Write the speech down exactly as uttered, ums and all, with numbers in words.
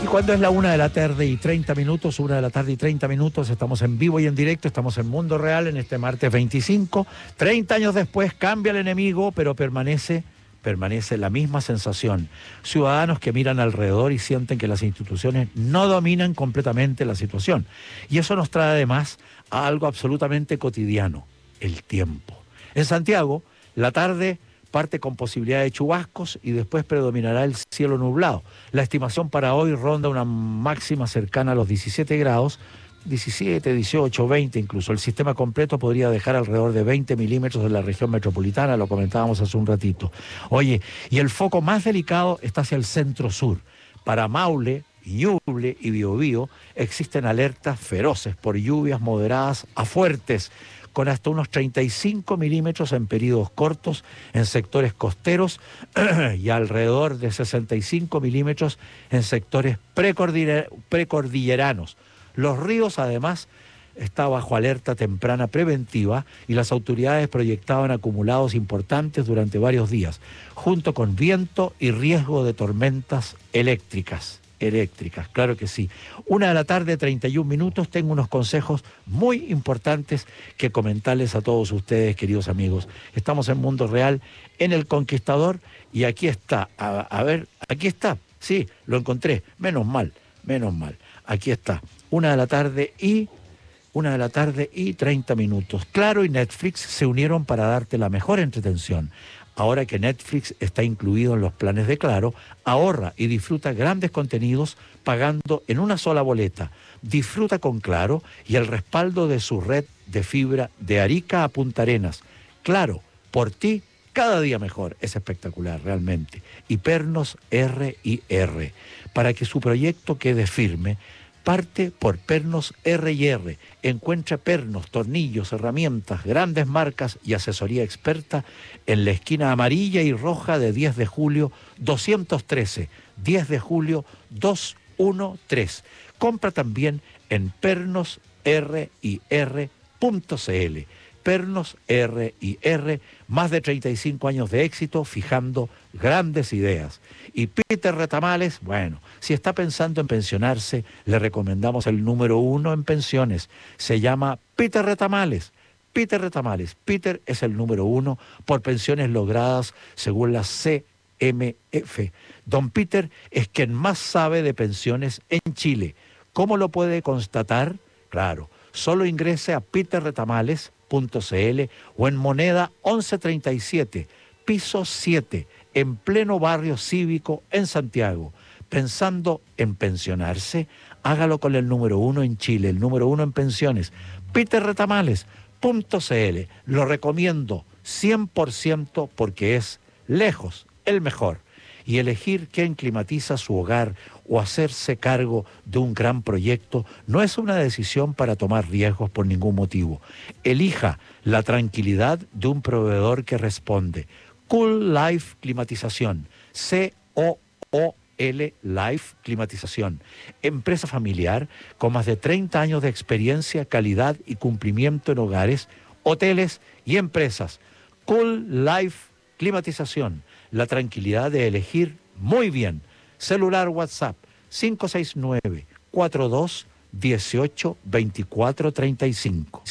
Y cuando es la una de la tarde y treinta minutos, una de la tarde y treinta minutos, estamos en vivo y en directo, estamos en Mundo Real en este martes veinticinco. treinta años después cambia el enemigo, pero permanece, permanece la misma sensación. Ciudadanos que miran alrededor y sienten que las instituciones no dominan completamente la situación. Y eso nos trae además a algo absolutamente cotidiano, el tiempo. En Santiago, la tarde parte con posibilidad de chubascos y después predominará el cielo nublado. La estimación para hoy ronda una máxima cercana a los diecisiete grados, diecisiete, dieciocho, veinte incluso. El sistema completo podría dejar alrededor de veinte milímetros en la región metropolitana, lo comentábamos hace un ratito. Oye, y el foco más delicado está hacia el centro-sur. Para Maule, Ñuble y Biobío existen alertas feroces por lluvias moderadas a fuertes, con hasta unos treinta y cinco milímetros en periodos cortos en sectores costeros y alrededor de sesenta y cinco milímetros en sectores precordiller- precordilleranos. Los ríos, además, están bajo alerta temprana preventiva y las autoridades proyectaban acumulados importantes durante varios días, junto con viento y riesgo de tormentas eléctricas. eléctricas, claro que sí. Una de la tarde, treinta y un minutos, tengo unos consejos muy importantes que comentarles a todos ustedes, queridos amigos. Estamos en Mundo Real, en El Conquistador, y aquí está, a, a ver, aquí está, sí, lo encontré, menos mal, menos mal, aquí está, una de la tarde y... Una de la tarde y treinta minutos. Claro y Netflix se unieron para darte la mejor entretención. Ahora que Netflix está incluido en los planes de Claro, ahorra y disfruta grandes contenidos pagando en una sola boleta. Disfruta con Claro y el respaldo de su red de fibra de Arica a Punta Arenas. Claro, por ti, cada día mejor. Es espectacular, realmente. Y Pernos R y R. Para que su proyecto quede firme, parte por Pernos R y R. Encuentra pernos, tornillos, herramientas, grandes marcas y asesoría experta en la esquina amarilla y roja de diez de julio doscientos trece. diez de julio doscientos trece. Compra también en pernos r y r punto c l. Pernos R y R, más de treinta y cinco años de éxito fijando grandes ideas. Y Peter Retamales, bueno, si está pensando en pensionarse, le recomendamos el número uno en pensiones. Se llama Peter Retamales. Peter Retamales. Peter es el número uno por pensiones logradas según la C M F. Don Peter es quien más sabe de pensiones en Chile. ¿Cómo lo puede constatar? Claro, solo ingrese a peter retamales punto c l o en moneda once treinta y siete, piso siete, en pleno barrio cívico en Santiago. Pensando en pensionarse, hágalo con el número uno en Chile, el número uno en pensiones, peter retamales punto c l. Lo recomiendo cien por ciento porque es lejos el mejor. Y elegir quién climatiza su hogar o hacerse cargo de un gran proyecto no es una decisión para tomar riesgos por ningún motivo. Elija la tranquilidad de un proveedor que responde. Cool Life Climatización, C O O L Life Climatización. Empresa familiar con más de treinta años de experiencia, calidad y cumplimiento en hogares, hoteles y empresas. Cool Life Climatización. La tranquilidad de elegir muy bien. Celular WhatsApp cinco seis nueve, cuatro dos uno ocho, dos cuatro tres cinco.